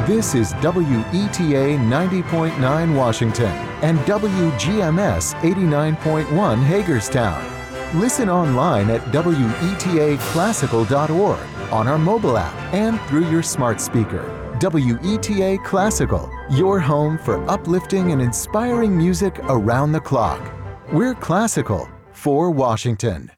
This is WETA 90.9 Washington and WGMS 89.1 Hagerstown. Listen online at WETAclassical.org, on our mobile app, and through your smart speaker. WETA Classical, your home for uplifting and inspiring music around the clock. We're classical for Washington.